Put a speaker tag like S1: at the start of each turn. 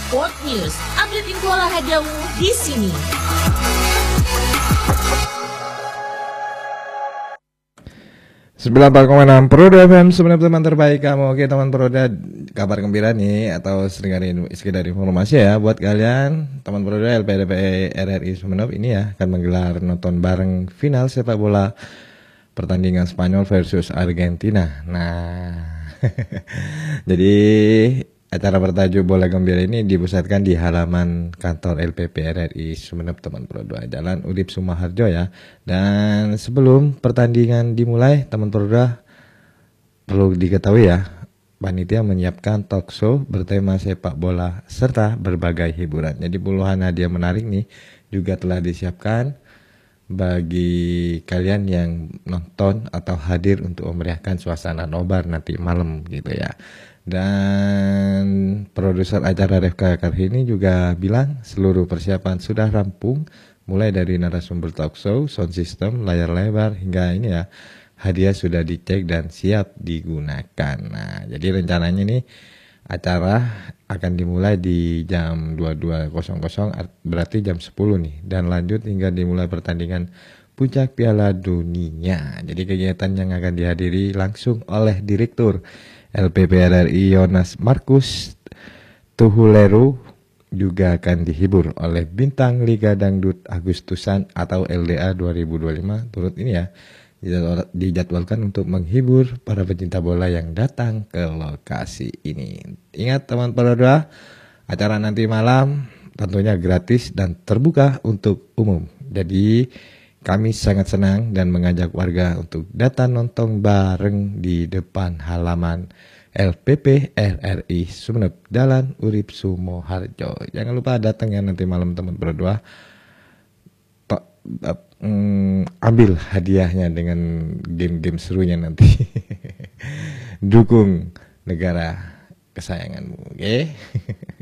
S1: Sport News, update info olahragamu di sini.
S2: Sembilan 94,6 Proda FM, sebenarnya teman terbaik kamu. Oke teman Proda, kabar gembira nih atau sekedar informasi ya buat kalian teman Proda. LPDP RRI Sumeneb ini ya akan menggelar nonton bareng final sepak bola pertandingan Spanyol versus Argentina. Nah jadi acara bertajuk Bola Gembira ini dipusatkan di halaman kantor LPP RRI Sumeneb teman Proda, Jalan Udip Sumoharjo ya. Dan sebelum pertandingan dimulai teman Proda, perlu diketahui ya, panitia menyiapkan talk show bertema sepak bola serta berbagai hiburan. Jadi puluhan hadiah menarik nih juga telah disiapkan bagi kalian yang nonton atau hadir untuk memeriahkan suasana nobar nanti malam gitu ya. Dan produser acara Refka Karhini juga bilang seluruh persiapan sudah rampung, mulai dari narasumber talk show, sound system, layar lebar hingga ini ya, hadiah sudah dicek dan siap digunakan. Nah, jadi rencananya nih acara akan dimulai di jam 22.00, berarti jam 10 nih, dan lanjut hingga dimulai pertandingan puncak Piala Dunia. Jadi kegiatan yang akan dihadiri langsung oleh Direktur LPP RRI Yonas Markus Tuhuleru, juga akan dihibur oleh bintang Liga Dangdut Agustusan atau LDA 2025. Turut ini ya dijadwalkan untuk menghibur para pecinta bola yang datang ke lokasi ini. Ingat teman Proda, acara nanti malam tentunya gratis dan terbuka untuk umum. Jadi kami sangat senang dan mengajak warga untuk datang nonton bareng di depan halaman LPP RRI Sumeneb, Jalan Urip Sumoharjo. Jangan lupa datang ya nanti malam teman Proda. Ambil hadiahnya dengan game-game serunya nanti. Dukung negara kesayanganmu, oke?